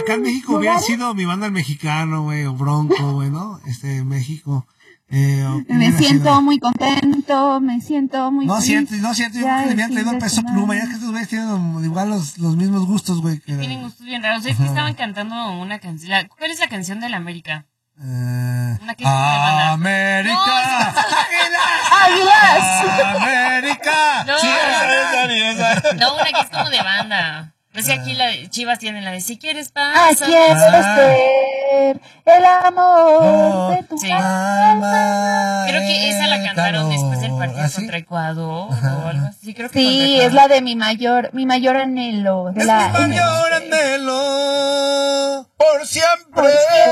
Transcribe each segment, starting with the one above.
acá en México hubiera sido mi banda El Mexicano, güey, o Bronco, güey, ¿no? México. Me siento muy contento, me siento muy feliz. No siento, yo creo que le habían traído el Peso Pluma, ya que estos güeyes tienen igual los mismos gustos, güey. Tienen gustos bien raros. Es que estaban cantando una canción. ¿Cuál es la canción de la América? Una que es como de banda. ¡América! ¡Águilas! ¡América! No, Sí, esa. no, una que es como de banda. No sé, aquí la de Chivas tiene la de Si quieres pasa. Quieres ser el amor de tu alma. Creo que esa la cantaron después del partido contra Ecuador o algo así. Creo que sí, es la de mi mayor anhelo. Es mi mayor anhelo. Por siempre.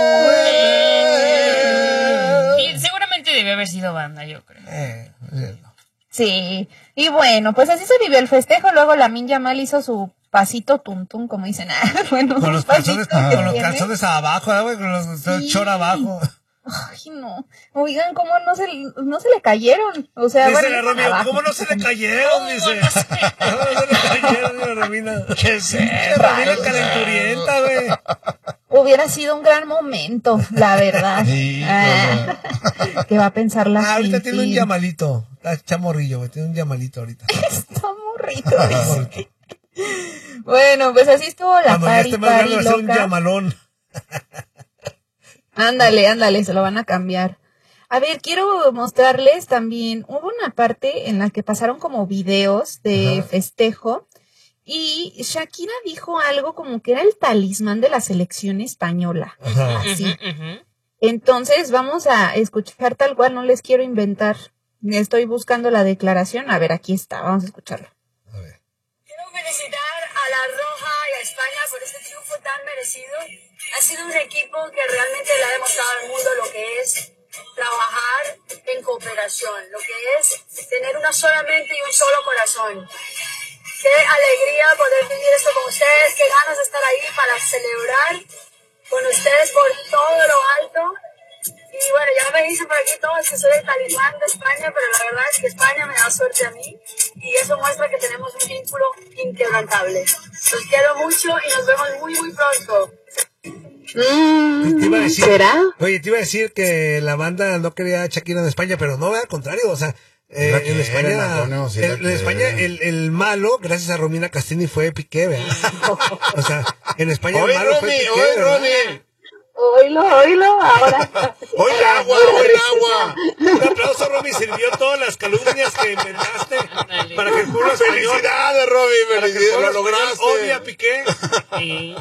Y seguramente debe haber sido banda, yo creo. Sí, y bueno, pues así se vivió el festejo. Luego Lamine Yamal hizo su pasito tuntún, como dicen. Bueno, con los calzones abajo, güey, con los chor abajo. Ay, no. Oigan, ¿cómo no se le cayeron? O sea, dice la Romina, ¿cómo no se le cayeron? Dice. ¿Cómo no se le cayeron, la Romina? ¿Qué es eso? Romina calenturienta, güey. Hubiera sido un gran momento, la verdad. Sí, ¿Qué va a pensar la gente? Ahorita tiene un llamalito. Está chamorrillo, güey. Tiene un llamalito ahorita. Está morrito, dice. Bueno, pues así estuvo la party loca. Un llamalón. Ándale, se lo van a cambiar. A ver, quiero mostrarles también, hubo una parte en la que pasaron como videos de festejo y Shakira dijo algo como que era el talismán de la selección española. Así. Entonces vamos a escuchar tal cual, no les quiero inventar. Estoy buscando la declaración. A ver, aquí está, vamos a escucharlo. Quiero felicitar a La Roja y a España por este triunfo tan merecido. Ha sido un equipo que realmente le ha demostrado al mundo lo que es trabajar en cooperación, lo que es tener una sola mente y un solo corazón. Qué alegría poder vivir esto con ustedes, qué ganas de estar ahí para celebrar con ustedes por todo lo alto. Y bueno, ya me dicen por aquí todos que soy el talismán de España, pero la verdad es que España me da suerte a mí y eso muestra que tenemos un vínculo inquebrantable. Los quiero mucho y nos vemos muy, muy pronto. Te iba a decir, ¿será? Oye, te iba a decir que la banda no quería a Shakira en España, pero no, al contrario, o sea, en España, el malo, gracias a Romina Castini, fue Piqué, ¿verdad? O sea, en España el malo fue Piqué. Oílo, ahora. ¡Oye, agua! Un aplauso, Romy, sirvió todas las calumnias que inventaste para que el pueblo español... ¡Felicidades, Romy! ¡Felicidades! ¡Lo lograste! ¡Odia a Piqué! Sí.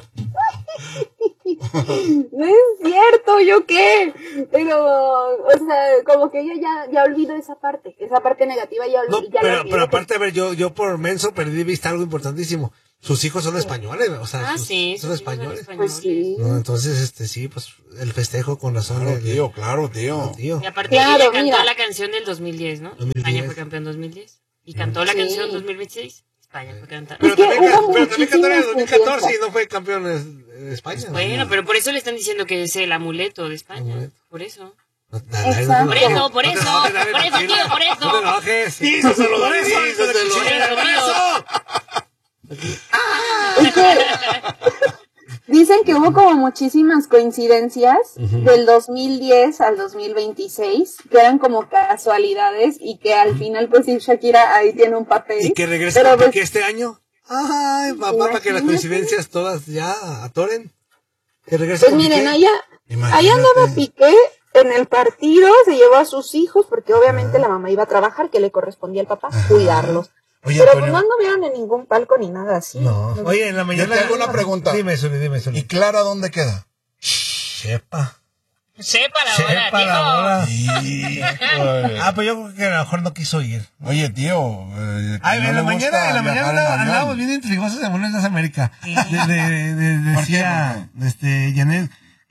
No es cierto, ¿yo qué? Pero, o sea, como que ella ya olvidó esa parte negativa ya olvidó. No, pero aparte, a ver, yo por menso perdí de vista algo importantísimo. Sus hijos son españoles, o sea, son españoles. Pues sí. No, entonces, sí, pues, el festejo con razón. Claro, tío. Y aparte ella cantó la canción del 2010, ¿no? 2010. España fue campeón 2010. Y cantó la canción 2026. España fue campeón. Pero también cantó en el 2014 y no fue campeón de España. Bueno, pero por eso le están diciendo que es el amuleto de España. Por eso. Exacto. Por eso, tío, por eso. No te enojes. Díselo. Dicen que hubo como muchísimas coincidencias del 2010 al 2026 que eran como casualidades y que al final pues sí Shakira ahí tiene un papel. ¿Y que regrese con Piqué este año? Ay, papá, para que las coincidencias todas ya atoren. Que regrese pues miren, allá andaba Piqué en el partido, se llevó a sus hijos porque obviamente la mamá iba a trabajar, que le correspondía al papá cuidarlos. Oye, pero Antonio, pues no anduvieron en ningún palco ni nada así. No. Oye, en la mañana... Yo tengo una pregunta. Dime, Zuli. ¿Y Clara dónde queda? Sepa la bola. Sí. Pues yo creo que a lo mejor no quiso ir. Oye, tío. En la mañana andábamos bien intrigosos en Buenos América. Decía, Janet,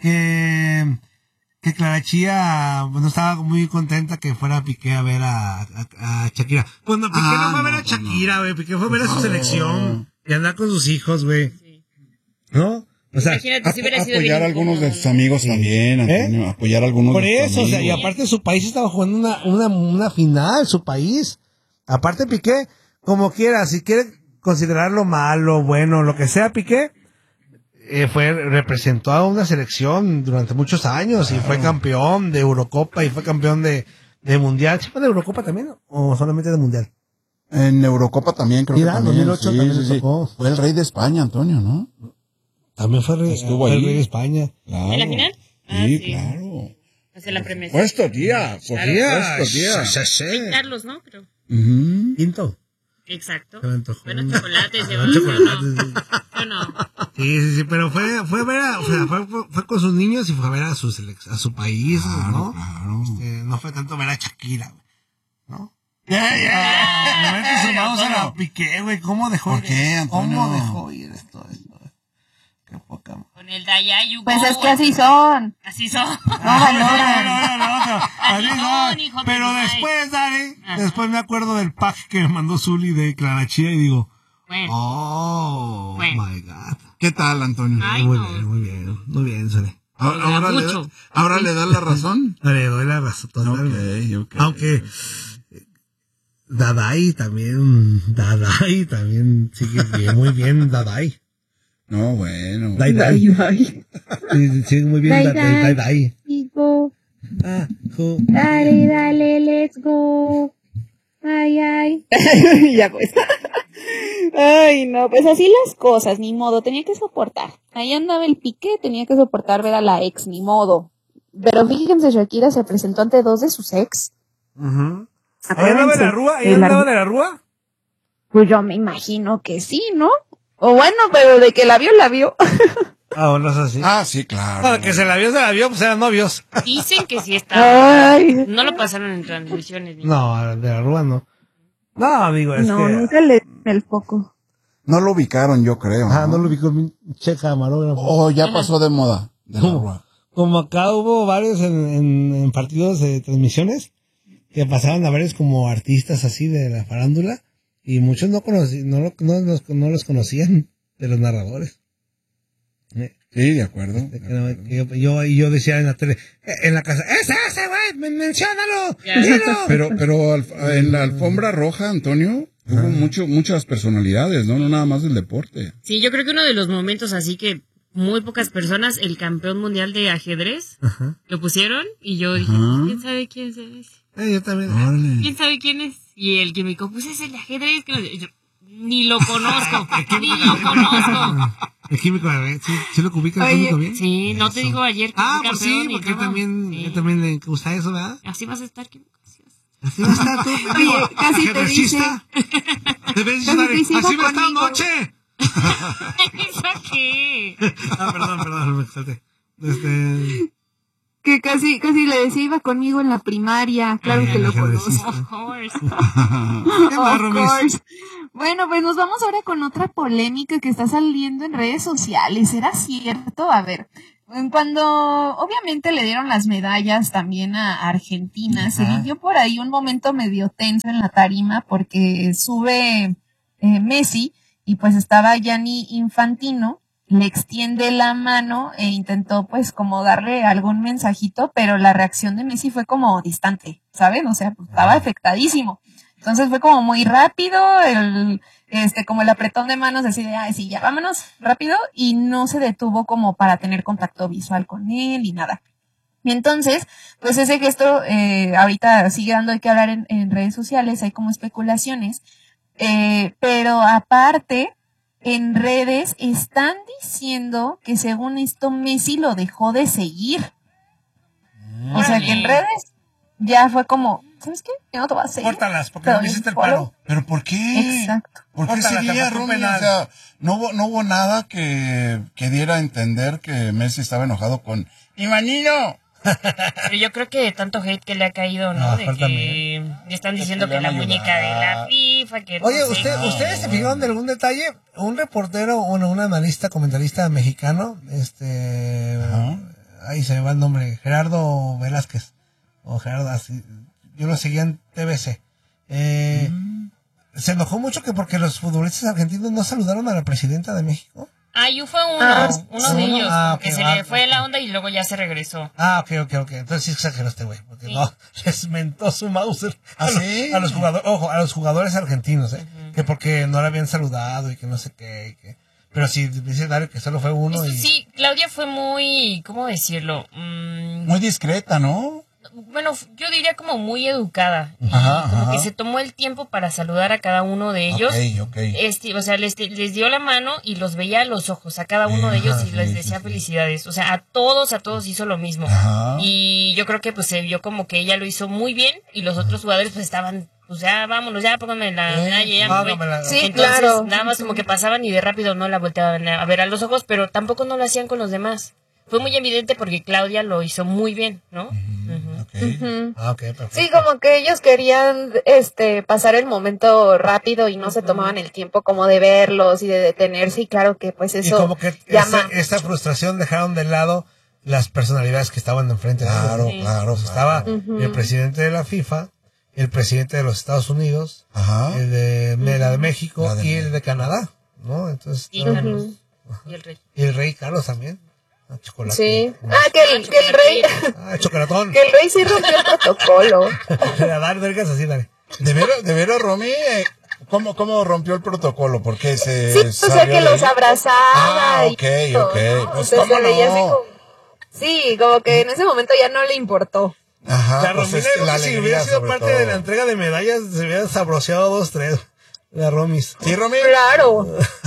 que Clara Chía, bueno, estaba muy contenta que fuera Piqué a ver a Shakira. Pues no, Piqué no fue a ver a Shakira, güey. Piqué fue a ver a su selección y andar con sus hijos, güey. ¿No? O sea, imagínate si hubiera sido apoyar a algunos de sus amigos también, Antonio, apoyar a algunos por de sus eso, amigos. o sea, y aparte su país estaba jugando una final, su país. Aparte Piqué, como quiera, si quiere considerarlo malo, bueno, lo que sea, Piqué, representó a una selección durante muchos años y fue campeón de Eurocopa y fue campeón de Mundial. ¿Sí fue de Eurocopa también o solamente de Mundial? En Eurocopa también, creo que también. 2008 también le tocó. Fue el rey de España, Antonio, ¿no? También fue el rey de España. Claro. ¿En la final? Sí, claro. Hace la premiación. Puesto, tía. Sí. Carlos, ¿no? Pero... Quinto. Exacto. Bueno, chocolates, yo no. Sí, pero fue con sus niños y fue a ver a su país, claro, ¿no? Claro. No fue tanto ver a Shakira, ¿no? Ya. Vamos a la Piqué, güey. ¿Cómo dejó ir? ¿Por qué, Antonio? ¿Cómo dejó ir esto? Qué poca. Con el Dayayu. Pues es que así son. Así son. No valoran. Así son. Pero después, Dani, después me acuerdo del pack que me mandó Zuli de Clarachía y digo, oh my God. ¿Qué tal, Antonio? Ay, muy bien, Zuli. ¿Ahora le das la razón? Le doy la razón totalmente. Okay. Aunque Dadai también sigue bien, muy bien Dadai. No, bueno. Dai. Sí, muy bien Dai. Dale, let's go. Ay. Ya pues. Ay, no, pues así las cosas, ni modo, tenía que soportar. Ahí andaba el Piqué, tenía que soportar ver a la ex, ni modo. Pero fíjense, Shakira se presentó ante 2 de sus ex. ¿Ahí andaba de la Rúa? ¿De la Rúa? Pues yo me imagino que sí, ¿no? O bueno, pero de que la vio. No es así. Sí, claro. Bueno, que se la vio, pues eran novios. Dicen que sí estaba. Ay. No lo pasaron en transmisiones. No, de la Rúa no. No, digo, es que... No, nunca le di el foco. No lo ubicaron, yo creo. No lo ubicó mi checa camarógrafo. Ya pasó de moda. De la Rúa. Como acá hubo varios en partidos de transmisiones que pasaban a varios como artistas así de la farándula y muchos no los conocían de los narradores. Sí, de acuerdo. Yo decía en la tele, en la casa, ¡ese güey! ¡Menciónalo! Pero en la alfombra roja, Antonio, hubo muchas personalidades, ¿no? No nada más del deporte. Sí, yo creo que uno de los momentos así que muy pocas personas, el campeón mundial de ajedrez, lo pusieron y yo dije, ¿quién sabe quién es ese? Yo también. ¿Quién sabe quién es? Y el que me dijo, pues es el de ajedrez. Yo, ni lo conozco. El químico, ¿sí lo ubica el químico bien? Sí, no te digo ayer que pues sí, porque yo también le gusta eso, ¿verdad? Así vas a estar, químico. Así vas a estar tú. Casi te dice. Así va a estar noche. ¿Eso qué? Perdón, me exalté. Que casi le decía iba conmigo en la primaria. Claro que lo conozco. Of course. Of course. Bueno, pues nos vamos ahora con otra polémica que está saliendo en redes sociales. ¿Será cierto? A ver, cuando obviamente le dieron las medallas también a Argentina, se vivió por ahí un momento medio tenso en la tarima porque sube Messi y pues estaba Gianni Infantino. Le extiende la mano e intentó pues como darle algún mensajito, pero la reacción de Messi fue como distante, ¿saben? O sea, pues, estaba afectadísimo. Entonces fue como muy rápido, como el apretón de manos, así de, sí, ya vámonos, rápido, y no se detuvo como para tener contacto visual con él y nada. Y entonces, pues ese gesto ahorita sigue dando de qué hablar en redes sociales, hay como especulaciones, pero aparte, en redes están diciendo que según esto Messi lo dejó de seguir. O sea que en redes ya fue como, ¿sabes qué? Yo no te voy a seguir. Córtalas, porque no hiciste el paro. ¿Pero por qué? Exacto. ¿Por qué sería, Rumi? O sea, no hubo nada que diera a entender que Messi estaba enojado con Ivanino. Pero yo creo que tanto hate que le ha caído, ¿no? De que están diciendo que la muñeca de la FIFA, que Oye, ¿ustedes se fijaron de algún detalle? Un reportero, un analista, comentarista mexicano, ahí se me va el nombre, Gerardo Velázquez, o Gerardo, así, yo lo seguía en TVC. Se enojó mucho que porque los futbolistas argentinos no saludaron a la presidenta de México. Yo fue uno de ellos, que se le fue la onda y luego ya se regresó. Ok. Entonces sí exageró este güey, porque no, les mentó su Mauser a los jugadores, a los jugadores argentinos, que porque no le habían saludado y que no sé qué, Pero sí, dice Dario que solo fue uno. Sí, Claudia fue muy, ¿cómo decirlo? Muy discreta, ¿no? Bueno, yo diría como muy educada. Ajá, que se tomó el tiempo para saludar a cada uno de ellos. Okay. O sea, les dio la mano y los veía a los ojos a cada uno de ellos y les decía felicidades. O sea, a todos hizo lo mismo. Ajá. Y yo creo que pues se vio como que ella lo hizo muy bien y los otros jugadores pues estaban, pues ya vámonos, ya pónganme la medalla, ya me voy. Sí, Entonces, claro. nada más como que pasaban y de rápido no la volteaban a ver a los ojos, pero tampoco no lo hacían con los demás. Fue muy evidente porque Claudia lo hizo muy bien, ¿no? Perfecto. Sí, como que ellos querían pasar el momento rápido y no se tomaban el tiempo como de verlos y de detenerse, y claro que pues eso y como que llama. esa frustración dejaron de lado las personalidades que estaban enfrente. Claro. Estaba el presidente de la FIFA, el presidente de los Estados Unidos, el de la de México y el de Canadá, ¿no? Entonces, y Carlos. Y el rey. Y el rey Carlos también. Chocolate. Sí. Que el rey. Chocolatón. Que el rey sí rompió el protocolo. Dale. De veras, Romy, ¿cómo rompió el protocolo? Porque Sí, o sea, que los abrazaba. Ok. Pues, entonces ¿cómo se veía así no? como. Sí, como que en ese momento ya no le importó. Ajá, La pues Romina, es que la si alegría, hubiera sido sobre parte todo. de la entrega de medallas, se hubiera sabroseado 2-3. La Romis. ¿Sí, Romy? Claro.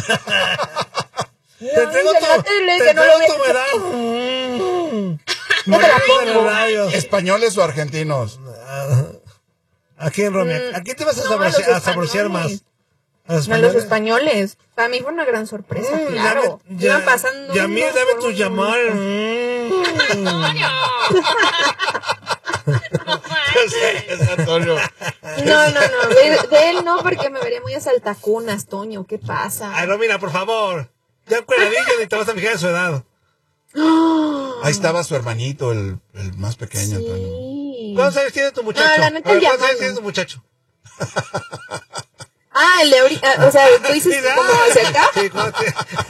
Te entrego tu medalla. No te la pongo. ¿Españoles o argentinos? ¿A quién, Romy? ¿A quién te vas a sabrosear más? A los españoles. Para mí fue una gran sorpresa, claro. Iban pasando. Y a mí dame tu llamar. Antonio. No. De él no, porque me vería muy a saltacunas, Toño. ¿Qué pasa? Ay, Romina, por favor. Ya cueladillo ni te vas a fijar en su edad. Ahí estaba su hermanito, el más pequeño, Sí. Antonio. ¿Cuántos años tiene tu muchacho? Ah, la neta, ¿Cuántos ya años no. tiene tu muchacho? El de ahorita. O sea, tú dices como cerca. Sí, ¿cómo te...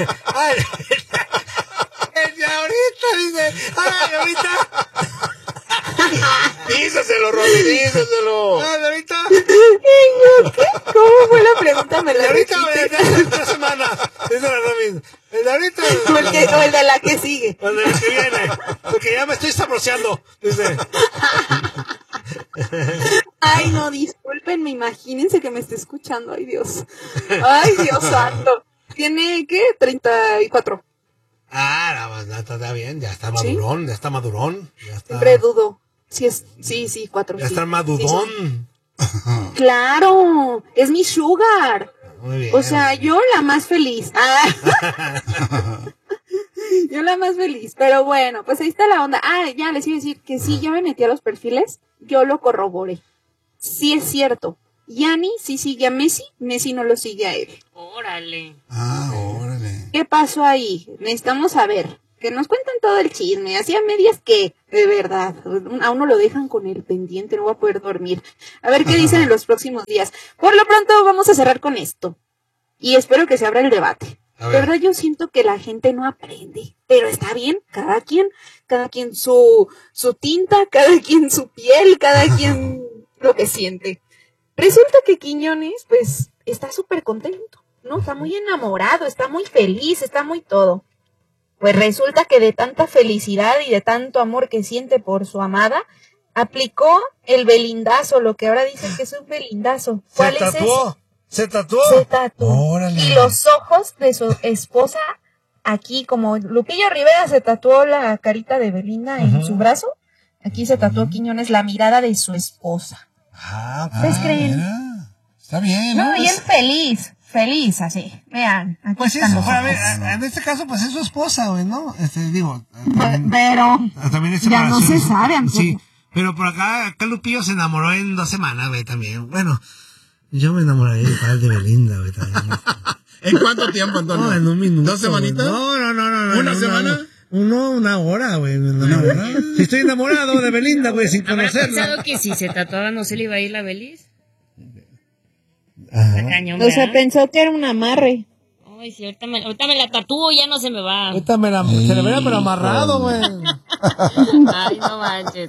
el de ahorita dice. ¡Ay, ahorita! Díselo, Romy, díselo. ¡Ay, de ahorita! ¿Qué? ¿Cómo fue la pregunta? Me El de la ahorita, repites. en 3 semanas. Dice la Romy. El de ahorita. O el de la que sigue. O el de la que viene. Porque ya me estoy sabroseando. Dice. Ay, no, discúlpenme, imagínense que me esté escuchando. Ay, Dios. Ay, Dios santo. ¿Tiene qué? 34. No, está bien, ya está madurón, ¿Sí? ya está madurón. Ya está, Siempre dudo. Sí, 4. ya sí. está madudón. Sí. Claro, es mi sugar. Muy bien. O sea, yo la más feliz. Yo la más feliz. Pero bueno, pues ahí está la onda. Ya les iba a decir que sí, ya me metí a los perfiles. Yo lo corroboré. Sí es cierto. Yanni sí sigue a Messi, Messi no lo sigue a él. Órale. Órale. ¿Qué pasó ahí? Necesitamos saber. Que nos cuenten todo el chisme. Así a medias que, de verdad, a uno lo dejan con el pendiente, no va a poder dormir. A ver qué dicen en los próximos días. Por lo pronto vamos a cerrar con esto. Y espero que se abra el debate. De verdad yo siento que la gente no aprende. Pero está bien, cada quien su tinta, cada quien su piel, cada quien lo que siente. Resulta que Quiñones, pues, está súper contento, ¿no? Está muy enamorado, está muy feliz, está muy todo. Pues resulta que de tanta felicidad y de tanto amor que siente por su amada, aplicó el belindazo, lo que ahora dicen que es un belindazo. ¿Cuál es ese? Se tatuó. Se tatuó. Órale. Y los ojos de su esposa, aquí como Lupillo Rivera se tatuó la carita de Belinda en su brazo, aquí se tatuó Quiñones la mirada de su esposa. ¿Ustedes creen? Mira. Está bien, No, y él feliz, así. Vean, aquí Pues están eso, los a ojos. ver, en este caso, pues es su esposa, güey, ¿no? Pero también es ya no se separación. sabe, Antonio. Sí, pero por acá Lupillo se enamoró en 2 semanas, güey, también. Bueno, yo me enamoré igual de Belinda, güey, también. ¿En cuánto tiempo, Antonio? No, en un minuto. ¿2 semanitas? No. ¿Una semana? Una hora, güey. Si estoy enamorado de Belinda, güey, sin ¿Habrá conocerla. pensado que si se tatuaba no se le iba a ir la Beliz? Ajá. Cañón, O sea, ¿verdad? pensó que era un amarre. Ay, sí, ahorita me la tatúo, ya no se me va. Ahorita se le veía pero amarrado, güey. Ay, no manches.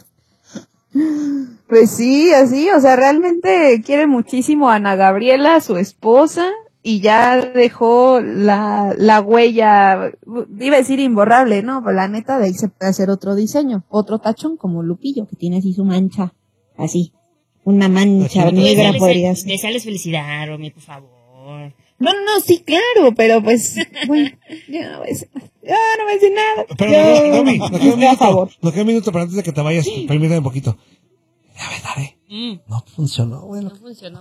Pues sí, así, o sea, realmente quiere muchísimo a Ana Gabriela, su esposa, y ya dejó la huella, iba a decir imborrable, ¿no? Pero la neta, de ahí se puede hacer otro diseño, otro tachón como Lupillo, que tiene así su mancha, así, una mancha negra podría ser. Deseales felicidad, Romy, por favor. No, sí, claro, pero pues, bueno, ya no voy a decir nada. Pero, Romy, nos queda un minuto para antes de que te vayas, permítame un poquito. A ver, dale. No funcionó, güey. No funcionó.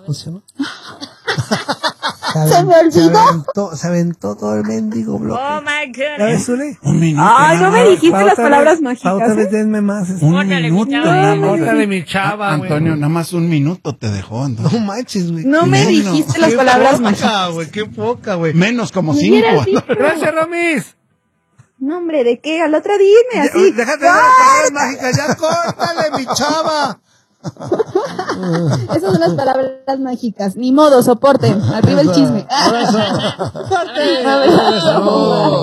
Se me olvidó. Se aventó todo el mendigo bloque. Oh my God. ¿Ya ves, Zuli? Un minuto. Ay, no me dijiste las palabras mágicas. Otra vez denme más. Un minuto. Córtale mi chava, güey. Antonio, nada más un minuto te dejó, Antonio. No manches, güey. No me dijiste las palabras mágicas. Güey, qué poca, güey. Menos como 5. Gracias, Ramis. No, hombre, ¿de qué? Al otro dime, así. Déjate las palabras mágicas. Ya córtale, mi chava. Esas son las palabras mágicas. Ni modo, soporten. Arriba el chisme. Abrazo. Abrazo.